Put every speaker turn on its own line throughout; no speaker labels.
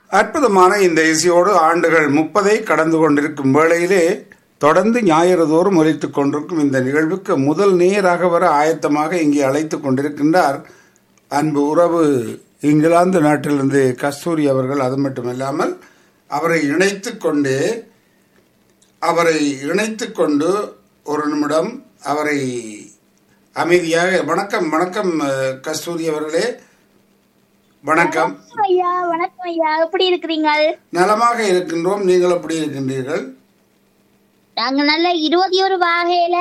அற்புதமான இந்த இசையோடு ஆண்டுகள் 30 கடந்து கொண்டிருக்கும் வேளையிலே தொடர்ந்து ஞாயிறு தோறும் ஒலித்துக் கொண்டிருக்கும் இந்த நிகழ்வுக்கு முதல் நேராக வர ஆயத்தமாக இங்கே அழைத்துக் கொண்டிருக்கின்றார் அன்பு உறவு இங்கிலாந்து நாட்டிலிருந்து கஸ்தூரி அவர்கள். அது மட்டுமில்லாமல் அவரை இணைத்துக் கொண்டு ஒரு நிமிடம் அவரை அமைதியாக வணக்கம் வணக்கம் கஸ்தூரி அவர்களே, வணக்கம்
ஐயா. வணக்கம் ஐயா, எப்படி இருக்கிறீங்க?
நலமாக இருக்கின்றோம். நீங்கள் எப்படி இருக்கின்றீர்கள்?
நாங்க நல்ல 21 வகையில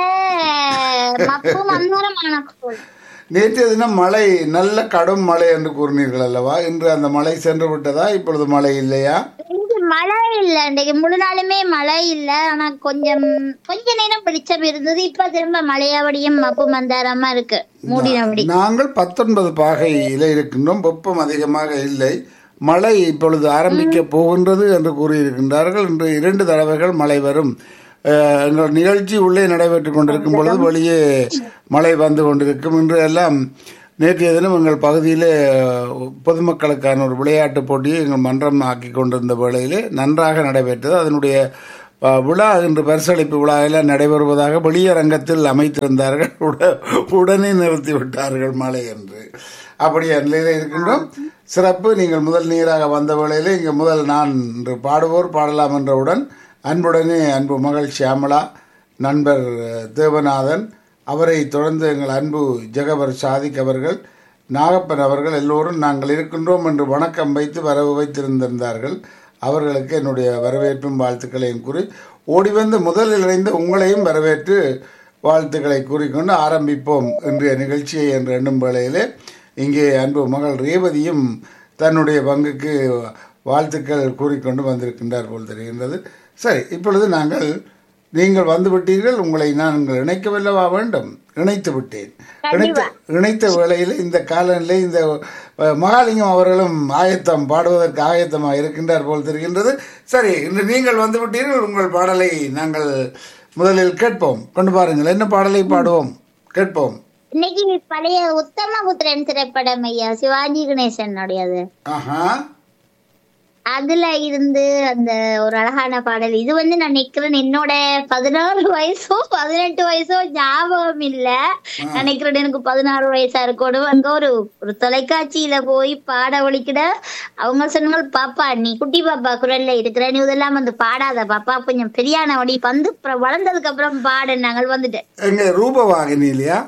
மப்பும் அந்தரமான
நேற்றைய தினம் மழை, நல்ல கடும் மழை என்று கூறினீர்கள் அல்லவா? இன்று அந்த மழை சென்று விட்டதா? இப்பொழுது மழை இல்லையா?
மழை இல்ல, இன்றைக்கு முழு நாளுமே மழை இல்ல. ஆனா கொஞ்ச நேரம் வெளிச்சம் இருந்தது. இப்ப திரும்ப மழையாவடியும் மப்பு மந்தாரமா இருக்கு, மூடினபடி.
நாங்கள் 19 பாகையில இருக்கின்றோம். வெப்பம் அதிகமாக இல்லை. மழை இப்பொழுது ஆரம்பிக்க போகின்றது என்று கூறியிருக்கின்றார்கள். இன்று 2 தடவைகள் மழை வரும். எங்கள் நிகழ்ச்சி உள்ளே நடைபெற்றுக் கொண்டிருக்கும் பொழுது வெளியே மழை வந்து கொண்டிருக்கும். இன்று எல்லாம் நேற்றைய தினம் எங்கள் பகுதியிலே பொதுமக்களுக்கான ஒரு விளையாட்டு போட்டியை எங்கள் மன்றம் ஆக்கி கொண்டிருந்த வேளையிலே நன்றாக நடைபெற்றது. அதனுடைய விழா இன்று பரிசளிப்பு விழா எல்லாம் நடைபெறுவதாக வெளியரங்கத்தில் அமைத்திருந்தார்கள். உடனே நிறுத்திவிட்டார்கள் மழை என்று. அப்படியே நிலையில இருக்கின்றோம். சிறப்பு. நீங்கள் முதல் நீராக வந்த வேளையிலே இங்கே முதல் நான் இன்று பாடுவோர் பாடலாம் என்றவுடன் அன்புடனே அன்பு மகள் ஷியாமளா, நண்பர் தேவநாதன், அவரை தொடர்ந்து எங்கள் அன்பு ஜெகவர் சாதிக் அவர்கள், நாகப்பன் அவர்கள் எல்லோரும் நாங்கள் இருக்கின்றோம் என்று வணக்கம் வைத்து வரவு வைத்திருந்திருந்தார்கள். அவர்களுக்கு என்னுடைய வரவேற்பும் வாழ்த்துக்களையும் கூறி ஓடிவந்து முதலில் இணைந்த உங்களையும் வரவேற்று வாழ்த்துக்களை கூறிக்கொண்டு ஆரம்பிப்போம் இன்றைய நிகழ்ச்சியை என்று எண்ணும் வேளையிலே இங்கே அன்பு மகள் ரேவதியும் தன்னுடைய பங்குக்கு வாழ்த்துக்கள் கூறிக்கொண்டு வந்திருக்கின்றார் போல் தெரிகின்றது. சரி, இப்பொழுது நீங்கள் வந்து விட்டீர்கள். உங்களை நான் இணைக்கவல்லவா வேண்டும்? இணைத்து விட்டேன். இணைத்த வேளையில் இந்த காலநிலை இந்த மகாலிங்கம் அவர்களும் பாடுவதற்கு ஆயத்தமாக இருக்கின்றார் போல் தெரிகின்றது. சரி, இன்று நீங்கள் வந்து விட்டீர்கள். உங்கள் பாடலை நாங்கள் முதலில் கேட்போம். கொண்டு பாருங்கள், என்ன பாடலை பாடுவோம் கேட்போம்.
இன்னைக்கு பழைய உத்தமபுத்திரன் திரைப்படம் ஐயா, சிவாஜி கணேசனுடையது. அதுல இருந்து அந்த ஒரு அழகான பாடல். இது நான் நினைக்கிறேன் என்னோட 16 வயசோ 18 வயசோ ஞாபகம் இல்ல. நினைக்கிறேன் எனக்கு 16 வயசா இருக்கணும். அங்க ஒரு தொலைக்காட்சியில போய் பாட ஒழிக்கிட அவங்க சொன்னாங்க, பாப்பா நீ குட்டி பாப்பா குரல்ல இருக்கிற, நீ இதெல்லாம் பாடாத பாப்பா, கொஞ்சம் பெரியான வழி வந்து வளர்ந்ததுக்கு அப்புறம் பாட. நாங்கள் வந்துட்டேன்.
ரூபவாகினி இல்லையா?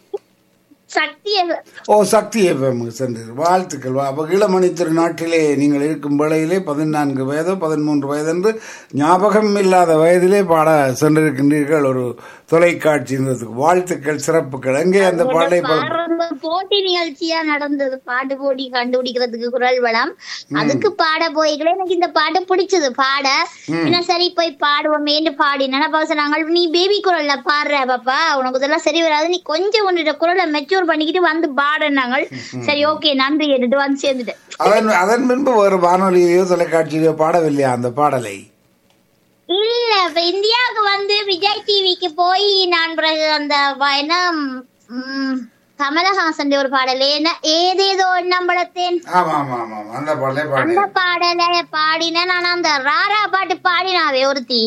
சக்தி
எஃப்எம் சென்று வாழ்த்துக்கள். இளமணி திருநாட்டிலே நீங்கள் இருக்கும் வேளையிலே 14 வயதோ 13 வயது என்று ஞாபகம் இல்லாத வயதிலே பாட சென்றிருக்கின்றீர்கள் ஒரு தொலைக்காட்சி. வாழ்த்துக்கள், சிறப்புகள். எங்கே அந்த பாடலை
போட்டி நிகழ்ச்சியா நடந்தது, பாட்டு போட்டி கண்டுபிடிக்கிறதுக்கு குரல் வளம். அதுக்கு பாட போய்களே எனக்கு இந்த பாட்டு பிடிச்சது பாட. சரி போய் பாடுவோமேன்னு பாடினா நாங்கள், நீ பேபி குரல்ல பாடுற பாப்பா, உனக்கு இதெல்லாம் சரி வராது, நீ கொஞ்சம் உன்னோட குரலை மெச்சூர் பண்ணிக்கிட்டு வந்து பாடுனாங்க. சரி ஓகே நன்றி எடுத்து வந்து சேர்ந்துட்டேன்.
அதன் பின்பு ஒரு வானொலியோ தொலைக்காட்சியிலோ பாடவில்லையா அந்த பாடலை?
இல்ல, இப்ப இந்தியாவுக்கு வந்து விஜய் டிவிக்கு போய் நான் பிறகு அந்த என்ன கமலஹாசன் ஒரு பாடல் ஏதேதோ நம்பளத்தேன், அந்த பாடலை பாடின. நான் அந்த ராரா பாட்டு பாடினாவே ஒருத்தி,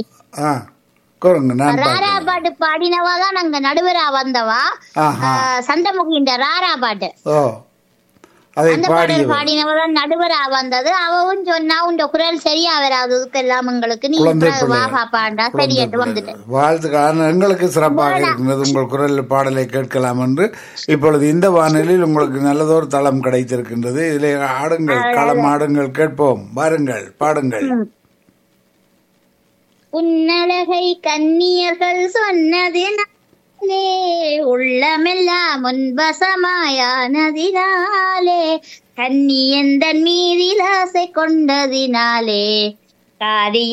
ராரா பாட்டு பாடினவாதான் நாங்க நடுவரா வந்தவா, சந்தமுகின்ற ராரா பாட்டு. அந்த பாடல் பாடினவதான் நடுவரா வந்தது. அவவும் சொன்னா உண்ட குரல் சரியா வராததுக்கு எல்லாம் எங்களுக்கு நீ வாகா பாண்டா சரியாட்டு வந்துட்டேன்.
வாழ்த்துக்கள். எங்களுக்கு சிறப்பாக இருக்கின்றது உங்கள் குரல் பாடலை கேட்கலாம் என்று. இப்பொழுது இந்த வானிலையில் உங்களுக்கு நல்லதொரு தளம் கிடைத்திருக்கின்றது. இதிலே ஆடுங்கள், களம் ஆடுங்கள், கேட்போம். வாருங்கள், பாடுங்கள்.
உன்னழகை கன்னியர்கள் சொன்னது உள்ளமெல்லாம் முன்பசமாயானதினாலே, கன்னியந்தன் மீதில் ஆசை கொண்டதினாலே, காரிய